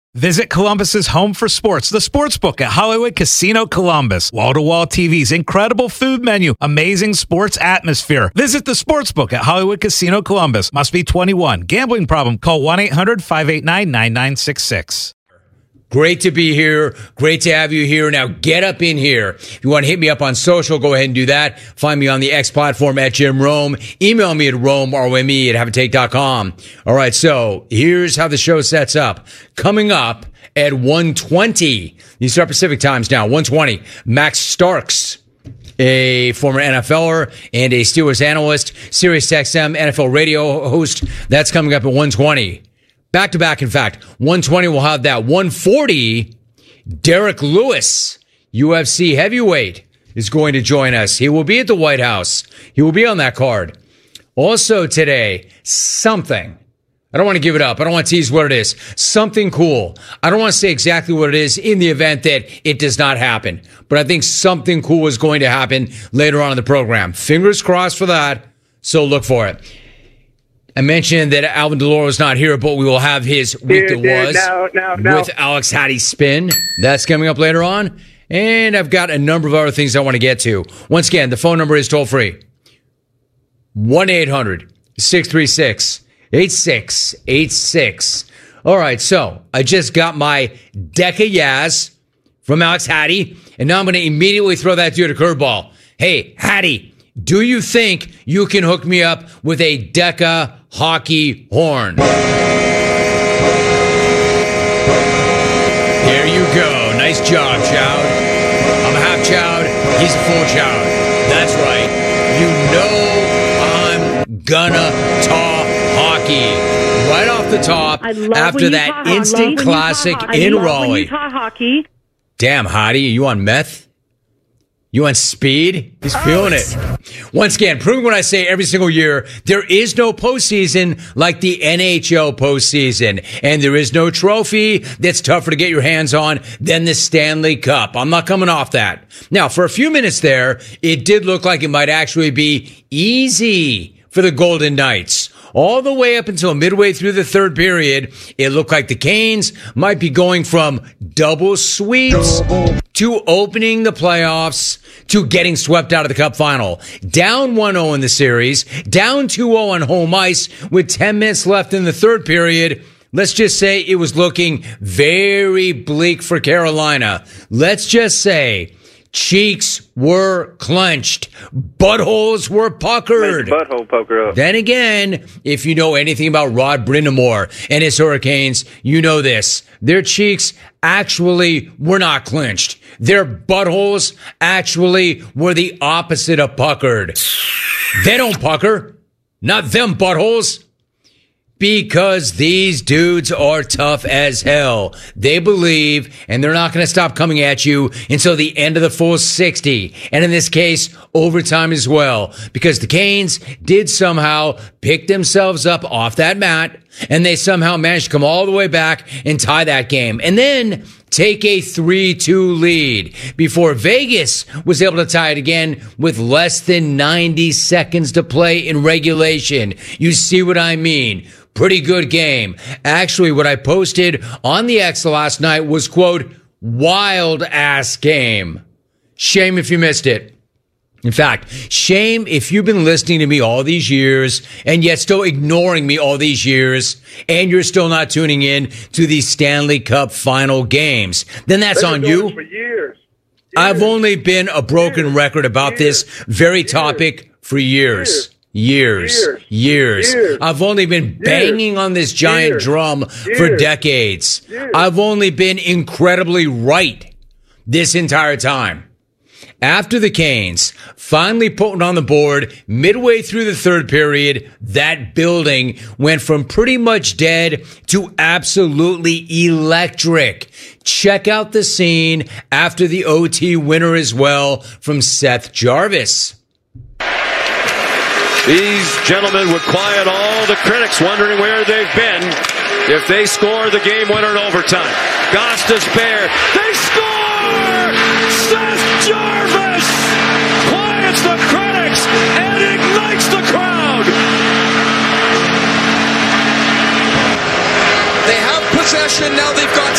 Visit Columbus's home for sports, the Sportsbook at Hollywood Casino Columbus. Wall-to-wall TVs, incredible food menu, amazing sports atmosphere. Visit the Sportsbook at Hollywood Casino Columbus. Must be 21. Gambling problem? Call 1-800-589-9966. Great to be here. Great to have you here. Now get up in here. If you want to hit me up on social, go ahead and do that. Find me on the X platform at Jim Rome. Email me at RomeROME@haveatake.com. All right, so here's how the show sets up. Coming up at 1:20, these are Pacific times now, 1:20, Max Starks, a former NFLer and a Steelers analyst, SiriusXM NFL radio host. That's coming up at 1:20. Back to back, in fact. 1:20 we'll have that. 1:40, Derek Lewis, UFC heavyweight, is going to join us. He will be at the White House. He will be on that card. Also today, something. I don't want to give it up. I don't want to tease what it is. Something cool. I don't want to say exactly what it is in the event that it does not happen. But I think something cool is going to happen later on in the program. Fingers crossed for that. So look for it. I mentioned that Alvin Deloro is not here, but we will have his Week That Was with Alex Hattie Spin. That's coming up later on. And I've got a number of other things I want to get to. Once again, the phone number is toll free. 1-800-636-8686. All right, so I just got my deck of Yaz from Alex Hattie, and now I'm going to immediately throw that dude a curveball. Hey, Hattie, do you think you can hook me up with a Decca hockey horn? There you go. Nice job, Choud. I'm a half Choud. He's a full Choud. That's right. You know I'm gonna talk hockey. Right off the top, after that instant classic in Raleigh. Damn, Hottie, you on meth? You on speed? He's feeling it. Once again, proving what I say every single year, there is no postseason like the NHL postseason. And there is no trophy that's tougher to get your hands on than the Stanley Cup. I'm not coming off that. Now, for a few minutes there, it did look like it might actually be easy for the Golden Knights. All the way up until midway through the third period, it looked like the Canes might be going from double sweeps to opening the playoffs to getting swept out of the Cup final. Down 1-0 in the series, down 2-0 on home ice with 10 minutes left in the third period. Let's just say it was looking very bleak for Carolina. Let's just say cheeks were clenched. Buttholes were puckered. Butthole poker up. Then again, if you know anything about Rod Brind'Amour and his Hurricanes, you know this. Their cheeks actually were not clenched. Their buttholes actually were the opposite of puckered. They don't pucker. Not them buttholes. Because these dudes are tough as hell. They believe, and they're not going to stop coming at you until the end of the full 60. And in this case, overtime as well. Because the Canes did somehow pick themselves up off that mat, and they somehow managed to come all the way back and tie that game. And then take a 3-2 lead before Vegas was able to tie it again with less than 90 seconds to play in regulation. You see what I mean? Pretty good game. Actually, what I posted on the X last night was, quote, wild ass game. Shame if you missed it. In fact, shame if you've been listening to me all these years and yet still ignoring me all these years and you're still not tuning in to the Stanley Cup final games. Then that's on you. For years. I've only been a broken record about this very topic for years. Years. I've only been banging on this giant drum for decades. I've only been incredibly right this entire time. After the Canes finally put it on the board midway through the third period, that building went from pretty much dead to absolutely electric. Check out the scene after the OT winner as well from Seth Jarvis. These gentlemen would quiet all the critics wondering where they've been if they score the game winner in overtime. Gostisbehere, they score! Seth Jarvis quiets the critics and ignites the crowd. They have possession, now they've got